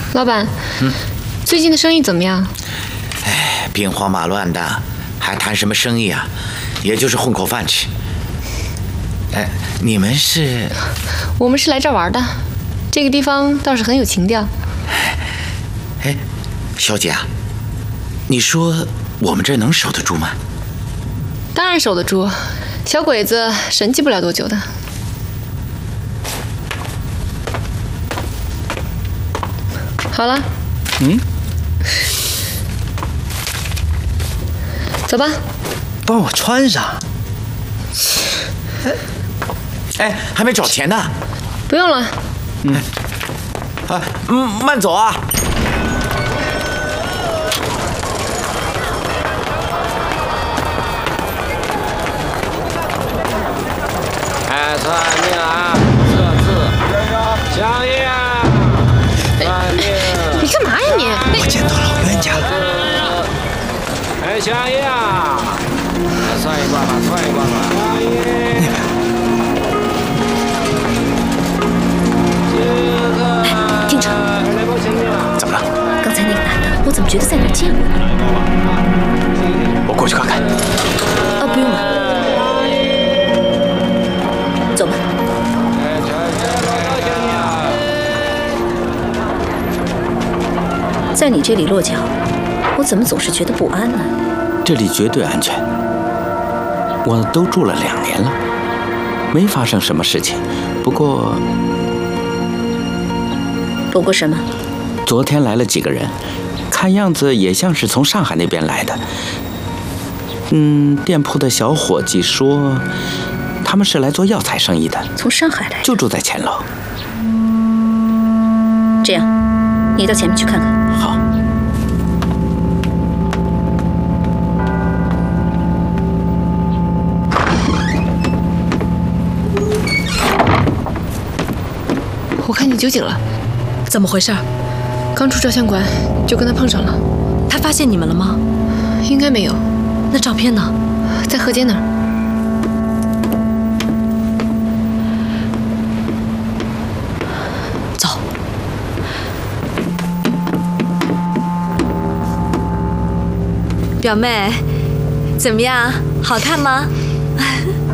老板，最近的生意怎么样？ 哎，兵荒马乱的，还谈什么生意啊？也就是混口饭吃。哎，你们是？ 我们是来这儿玩的，这个地方倒是很有情调。 哎，小姐啊，你说我们这能守得住吗？ 当然守得住，小鬼子神气不了多久的。好了，走吧。 帮我穿上。 哎，还没找钱呢。 不用了。 慢走啊。 哎，算命啊，测字，相应啊，算命。 你干嘛呀你？ 我见到老冤家了。 哎，相应啊，算一卦吧，算一卦吧。相应。 厅长， 怎么了？ 刚才那个男的，我怎么觉得在哪儿见过呢？ 我过去看看。 不用了，走吧。在你这里落脚，我怎么总是觉得不安呢？ 这里绝对安全，我都住了2年了，没发生什么事情。不过什么？ 昨天来了几个人，看样子也像是从上海那边来的。店铺的小伙计说，他们是来做药材生意的。 从上海来？ 就住在前楼。 这样，你到前面去看看。 好。 我看见酒井了。 怎么回事？ 刚出照相馆就跟他碰上了。 他发现你们了吗？ 应该没有。 那照片呢？ 在河间那儿。 走。表妹，怎么样？好看吗？